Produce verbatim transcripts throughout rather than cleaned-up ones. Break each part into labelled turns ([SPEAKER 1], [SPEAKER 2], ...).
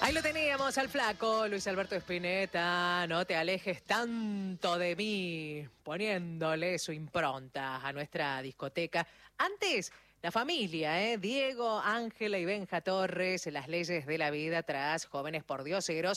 [SPEAKER 1] Ahí lo teníamos al flaco, Luis Alberto Spinetta. No te alejes tanto de mí, poniéndole su impronta a nuestra discoteca. Antes, la familia, ¿eh? Diego, Ángela y Benja Torres, Las leyes de la vida tras Jóvenes Pordioseros,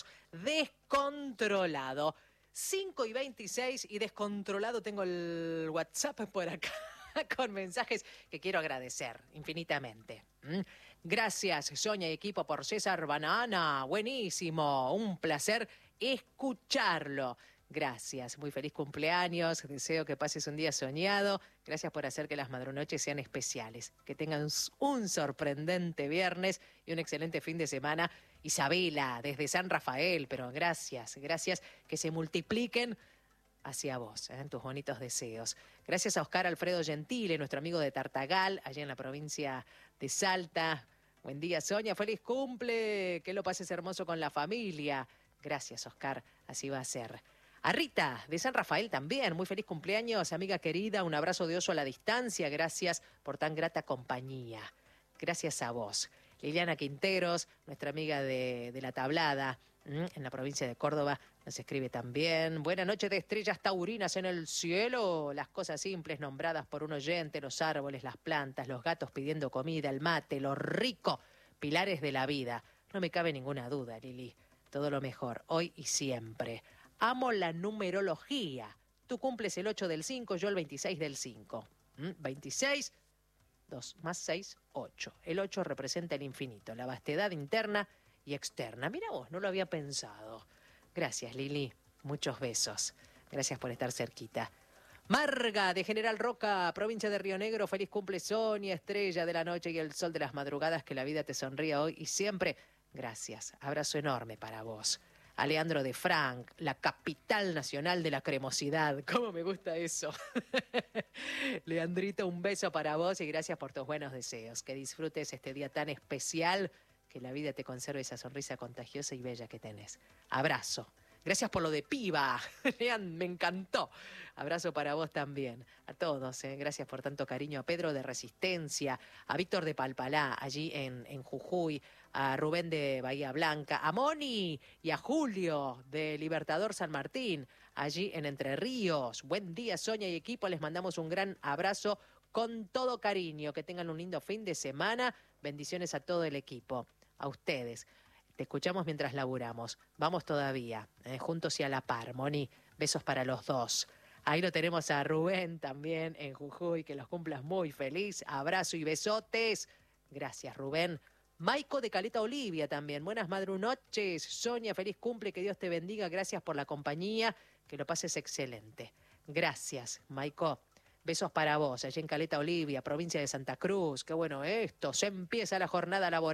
[SPEAKER 1] Descontrolado. cinco y veintiséis y Descontrolado, tengo el WhatsApp por acá con mensajes que quiero agradecer infinitamente. ¿Mm? Gracias, Sonia y equipo, por César Banana. Buenísimo, un placer escucharlo. Gracias, muy feliz cumpleaños. Deseo que pases un día soñado. Gracias por hacer que las madrunoches sean especiales. Que tengan un sorprendente viernes y un excelente fin de semana. Isabela, desde San Rafael, pero gracias, gracias. Que se multipliquen hacia vos, ¿eh? En tus bonitos deseos. Gracias a Oscar Alfredo Gentile, nuestro amigo de Tartagal, allá en la provincia de Salta. Buen día, Sonia, feliz cumple, que lo pases hermoso con la familia. Gracias, Oscar, así va a ser. A Rita, de San Rafael también, muy feliz cumpleaños, amiga querida, un abrazo de oso a la distancia, gracias por tan grata compañía. Gracias a vos. Liliana Quinteros, nuestra amiga de, de La Tablada, en la provincia de Córdoba, nos escribe también. Buenas noches de estrellas taurinas en el cielo. Las cosas simples nombradas por un oyente, los árboles, las plantas, los gatos pidiendo comida, el mate, lo rico, pilares de la vida. No me cabe ninguna duda, Lili. Todo lo mejor, hoy y siempre. Amo la numerología. Tú cumples el ocho del cinco, yo el veintiséis del cinco. ¿Mm? veintiséis, dos más seis, ocho. El ocho representa el infinito, la vastedad interna y externa. Mira vos, no lo había pensado. Gracias, Lili. Muchos besos. Gracias por estar cerquita. Marga, de General Roca, provincia de Río Negro. Feliz cumple, Sonia, estrella de la noche y el sol de las madrugadas. Que la vida te sonría hoy y siempre. Gracias. Abrazo enorme para vos. A Leandro de Frank, la capital nacional de la cremosidad. ¿Cómo me gusta eso? Leandrito, un beso para vos y gracias por tus buenos deseos. Que disfrutes este día tan especial. Que la vida te conserve esa sonrisa contagiosa y bella que tenés. Abrazo. Gracias por lo de piba. Me encantó. Abrazo para vos también. A todos, ¿eh? Gracias por tanto cariño. A Pedro de Resistencia, a Víctor de Palpalá, allí en, en Jujuy, a Rubén de Bahía Blanca, a Moni y a Julio de Libertador San Martín, allí en Entre Ríos. Buen día, Sonia y equipo. Les mandamos un gran abrazo con todo cariño. Que tengan un lindo fin de semana. Bendiciones a todo el equipo. A ustedes. Te escuchamos mientras laburamos. Vamos todavía, eh, juntos y a la par. Moni, besos para los dos. Ahí lo tenemos a Rubén también en Jujuy. Que los cumplas muy feliz. Abrazo y besotes. Gracias, Rubén. Maico de Caleta Olivia también. Buenas madrunoches. Sonia, feliz cumple. Que Dios te bendiga. Gracias por la compañía. Que lo pases excelente. Gracias, Maico. Besos para vos, allí en Caleta Olivia, provincia de Santa Cruz. Qué bueno esto. Se empieza la jornada laboral.